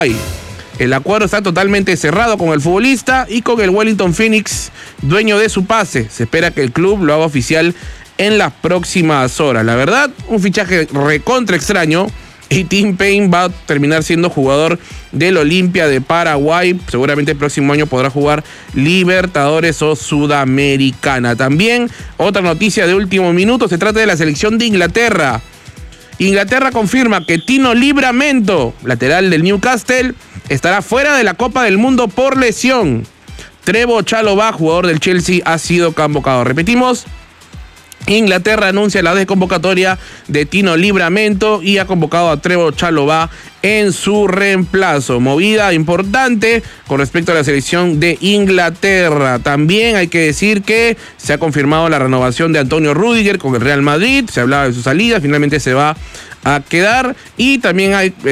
El acuerdo está totalmente cerrado con el futbolista y con el Wellington Phoenix, dueño de su pase. Se espera que el club lo haga oficial en las próximas horas. La verdad, un fichaje recontra extraño. Y Tim Payne va a terminar siendo jugador del Olimpia de Paraguay. Seguramente el próximo año podrá jugar Libertadores o Sudamericana. También otra noticia de último minuto. Se trata de la selección de Inglaterra. Inglaterra confirma que Tino Livramento, lateral del Newcastle, estará fuera de la Copa del Mundo por lesión. Trevoh Chalobah, jugador del Chelsea, ha sido convocado. Repetimos. Inglaterra anuncia la desconvocatoria de Tino Livramento y ha convocado a Trevoh Chalobah en su reemplazo. Movida importante con respecto a la selección de Inglaterra. También hay que decir que se ha confirmado la renovación de Antonio Rüdiger con el Real Madrid. Se hablaba de su salida, finalmente se va a quedar. Y también hay